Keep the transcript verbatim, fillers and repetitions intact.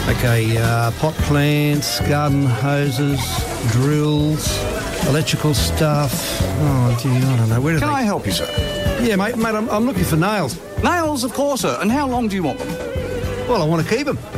Okay, uh, pot plants, garden hoses, drills, electrical stuff. Oh, gee, I don't know. Where do Can they... I help you, sir? Yeah, mate, mate, I'm, I'm looking for nails. Nails, of course, sir. And how long do you want them? Well, I want to keep them.